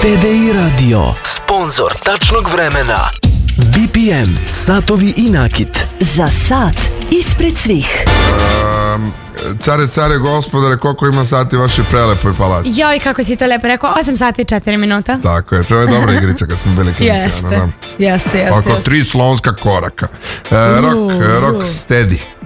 TDI Radio, sponsor tačnog vremena. BPM, satovi i nakit. Za sat ispred svih. Care, gospodare, koliko ima sati vaši prelepoj palati? Joj, kako si to lepo rekao, 8 sati i 4 minuta. Tako je, to je dobra igrica kad smo bili klinci. Jeste. Oko 3 slonska koraka. Rock steady.